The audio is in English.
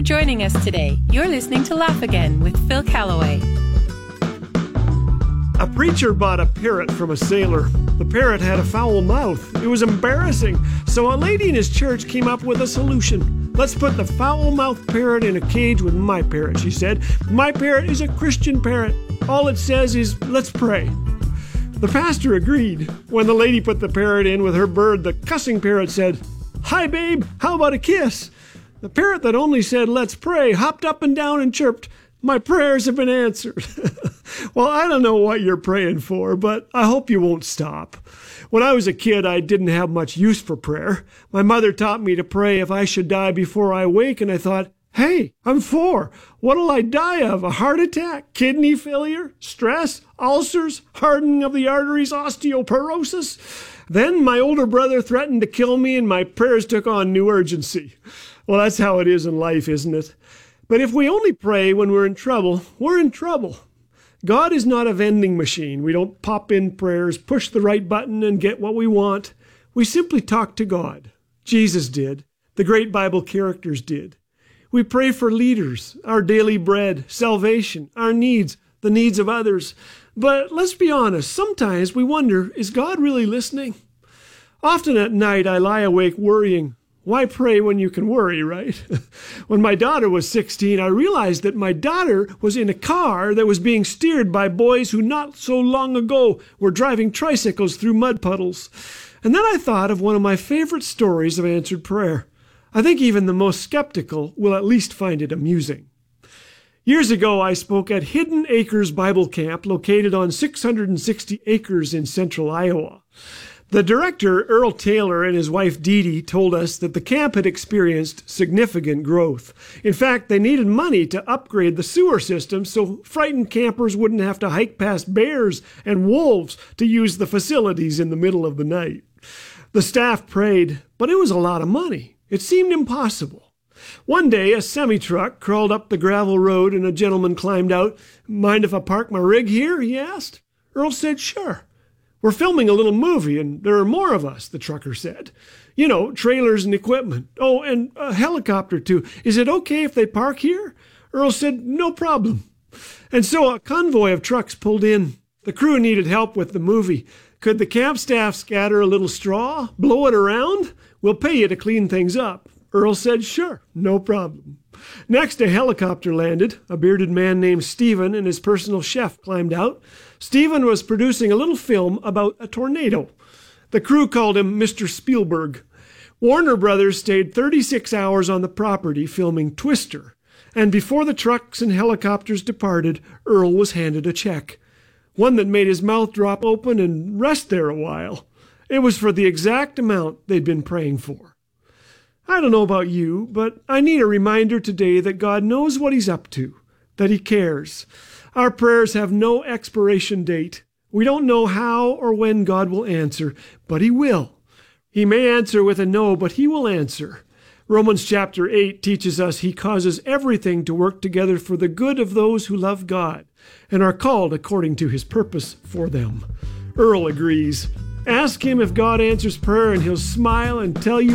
joining us today. You're listening to Laugh Again with Phil Callaway. A preacher bought a parrot from a sailor. The parrot had a foul mouth. It was embarrassing. So a lady in his church came up with a solution. Let's put the foul-mouthed parrot in a cage with my parrot, she said. My parrot is a Christian parrot. All it says is, let's pray. The pastor agreed. When the lady put the parrot in with her bird, the cussing parrot said, "Hi, babe, how about a kiss?" The parrot that only said, "Let's pray," hopped up and down and chirped, "My prayers have been answered." Well, I don't know what you're praying for, but I hope you won't stop. When I was a kid, I didn't have much use for prayer. My mother taught me to pray if I should die before I wake, and I thought, hey, I'm 4. What'll I die of? A heart attack? Kidney failure? Stress? Ulcers? Hardening of the arteries? Osteoporosis? Then my older brother threatened to kill me, and my prayers took on new urgency. Well, that's how it is in life, isn't it? But if we only pray when we're in trouble, we're in trouble. God is not a vending machine. We don't pop in prayers, push the right button, and get what we want. We simply talk to God. Jesus did. The great Bible characters did. We pray for leaders, our daily bread, salvation, our needs, the needs of others. But let's be honest, sometimes we wonder, is God really listening? Often at night I lie awake worrying. Why pray when you can worry, right? When my daughter was 16, I realized that my daughter was in a car that was being steered by boys who not so long ago were driving tricycles through mud puddles. And then I thought of one of my favorite stories of answered prayer. I think even the most skeptical will at least find it amusing. Years ago, I spoke at Hidden Acres Bible Camp located on 660 acres in central Iowa. The director, Earl Taylor, and his wife Dee Dee told us that the camp had experienced significant growth. In fact, they needed money to upgrade the sewer system so frightened campers wouldn't have to hike past bears and wolves to use the facilities in the middle of the night. The staff prayed, but it was a lot of money. It seemed impossible. One day, a semi-truck crawled up the gravel road and a gentleman climbed out. "Mind if I park my rig here?" he asked. Earl said, "Sure. We're filming a little movie, and there are more of us," the trucker said. "You know, trailers and equipment. Oh, and a helicopter, too. Is it okay if they park here?" Earl said, "No problem." And so a convoy of trucks pulled in. The crew needed help with the movie. "Could the camp staff scatter a little straw? Blow it around? We'll pay you to clean things up." Earl said, "Sure, no problem." Next, a helicopter landed. A bearded man named Stephen and his personal chef climbed out. Stephen was producing a little film about a tornado. The crew called him Mr. Spielberg. Warner Brothers stayed 36 hours on the property filming Twister. And before the trucks and helicopters departed, Earl was handed a check. One that made his mouth drop open and rest there a while. It was for the exact amount they'd been praying for. I don't know about you, but I need a reminder today that God knows what He's up to, that He cares. Our prayers have no expiration date. We don't know how or when God will answer, but He will. He may answer with a no, but He will answer. Romans chapter 8 teaches us He causes everything to work together for the good of those who love God and are called according to His purpose for them. Earl agrees. Ask Him if God answers prayer and He'll smile and tell you